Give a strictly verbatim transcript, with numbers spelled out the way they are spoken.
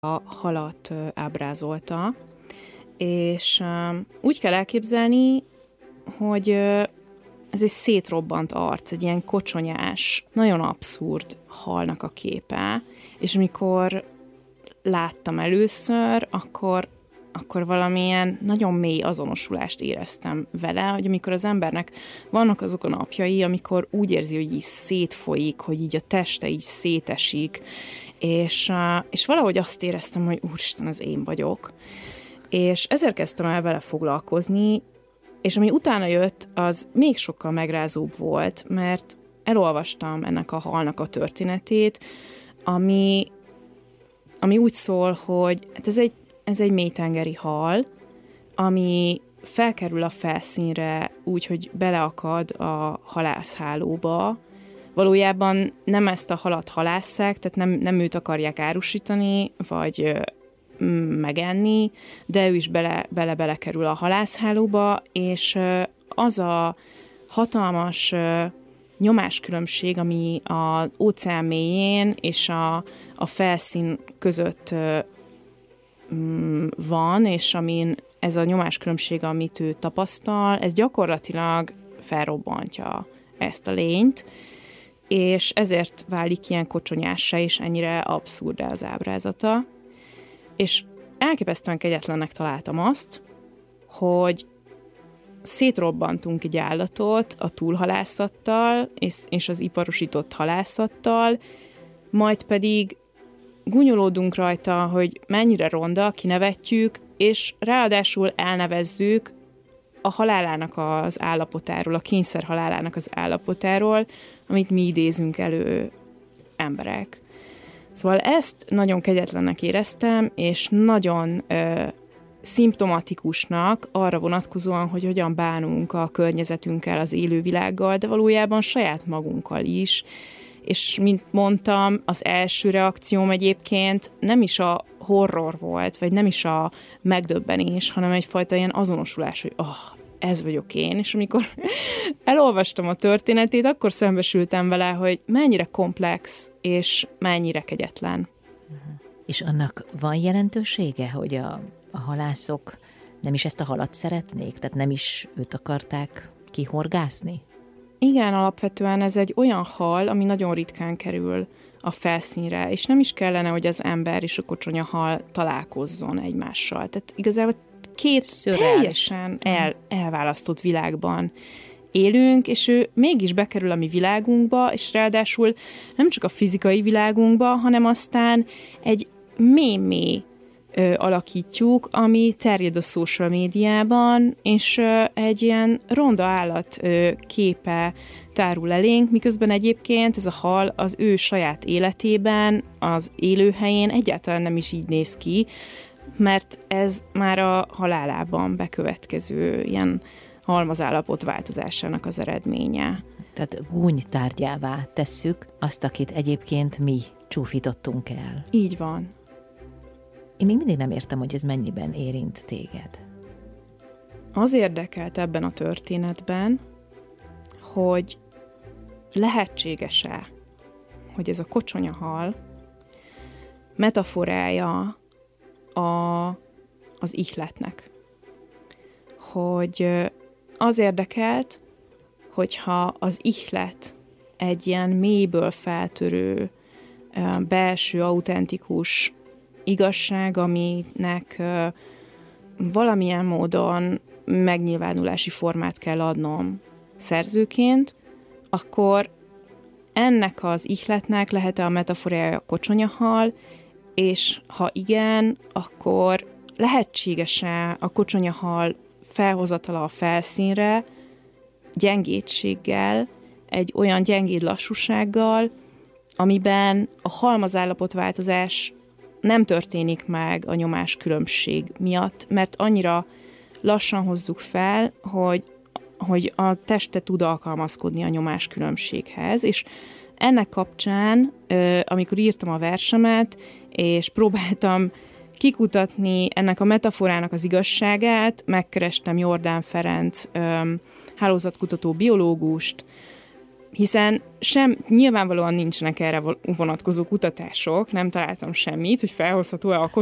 a halat ábrázolta, és úgy kell elképzelni, hogy ez egy szétrobbant arc, egy ilyen kocsonyás, nagyon abszurd halnak a képe, és amikor láttam először, akkor, akkor valamilyen nagyon mély azonosulást éreztem vele, hogy amikor az embernek vannak azok a napjai, amikor úgy érzi, hogy így szétfolyik, hogy így a teste így szétesik, és, és valahogy azt éreztem, hogy úristen, az én vagyok. És ezért kezdtem el vele foglalkozni, és ami utána jött, az még sokkal megrázóbb volt, mert elolvastam ennek a halnak a történetét, ami, ami úgy szól, hogy hát ez egy, ez egy mélytengeri hal, ami felkerül a felszínre úgy, hogy beleakad a halászhálóba. Valójában nem ezt a halat halásszák, tehát nem, nem őt akarják árusítani, vagy megenni, de ő is bele, bele-bele kerül a halászhálóba, és az a hatalmas nyomáskülönbség, ami az óceán mélyén és a, a felszín között van, és amin ez a nyomáskülönbség, amit ő tapasztal, ez gyakorlatilag felrobbantja ezt a lényt, és ezért válik ilyen kocsonyássá és ennyire abszurdá az ábrázata. És elképesztően kegyetlennek találtam azt, hogy szétrobbantunk egy állatot a túlhalászattal és, és az iparosított halászattal, majd pedig gúnyolódunk rajta, hogy mennyire ronda, kinevetjük, és ráadásul elnevezzük a halálának az állapotáról, a kényszer halálának az állapotáról, amit mi idézünk elő emberek. Szóval ezt nagyon kegyetlennek éreztem, és nagyon ö, szimptomatikusnak arra vonatkozóan, hogy hogyan bánunk a környezetünkkel, az élővilággal, de valójában saját magunkkal is. És mint mondtam, az első reakcióm egyébként nem is a horror volt, vagy nem is a megdöbbenés, hanem egyfajta ilyen azonosulás, hogy oh, ez vagyok én, és amikor elolvastam a történetét, akkor szembesültem vele, hogy mennyire komplex, és mennyire kegyetlen. És annak van jelentősége, hogy a, a halászok nem is ezt a halat szeretnék? Tehát nem is őt akarták kihorgászni? Igen, alapvetően ez egy olyan hal, ami nagyon ritkán kerül a felszínre, és nem is kellene, hogy az ember és a kocsonyahal találkozzon egymással. Tehát igazából két Szürreális. teljesen el, elválasztott világban élünk, és ő mégis bekerül a mi világunkba, és ráadásul nem csak a fizikai világunkba, hanem aztán egy mély-mély ö, alakítjuk, ami terjed a social médiában, és ö, egy ilyen ronda állat ö, képe tárul elénk, miközben egyébként ez a hal az ő saját életében, az élőhelyén egyáltalán nem is így néz ki, mert ez már a halálában bekövetkező ilyen halmazállapot változásának az eredménye. Tehát gúnytárgyává tesszük azt, akit egyébként mi csúfítottunk el. Így van. Én még mindig nem értem, hogy ez mennyiben érint téged. Az érdekelt ebben a történetben, hogy lehetséges-e, hogy ez a kocsonyahal metaforája a, az ihletnek. Hogy az érdekelt, hogyha az ihlet egy ilyen mélyből feltörő, belső, autentikus igazság, aminek valamilyen módon megnyilvánulási formát kell adnom szerzőként, akkor ennek az ihletnek lehet-e a metaforája a kocsonyahal, és ha igen, akkor lehetséges-e a kocsonyahal felhozatala a felszínre gyengétséggel, egy olyan gyengéd lassúsággal, amiben a halmazállapotváltozás nem történik meg a nyomás különbség miatt, mert annyira lassan hozzuk fel, hogy, hogy a teste tud alkalmazkodni a nyomás különbséghez, és ennek kapcsán, amikor írtam a versemet, és próbáltam kikutatni ennek a metaforának az igazságát, megkerestem Jordán Ferenc hálózatkutató biológust, hiszen sem, nyilvánvalóan nincsenek erre vonatkozó kutatások, nem találtam semmit, hogy felhozható-e a